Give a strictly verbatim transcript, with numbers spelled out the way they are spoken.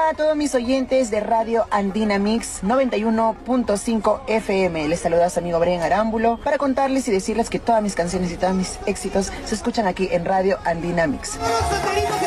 a todos mis oyentes de Radio Andina Mix noventa y uno punto cinco F M. Les saluda a su amigo Brian Arámbulo para contarles y decirles que todas mis canciones y todos mis éxitos se escuchan aquí en Radio Andina Mix.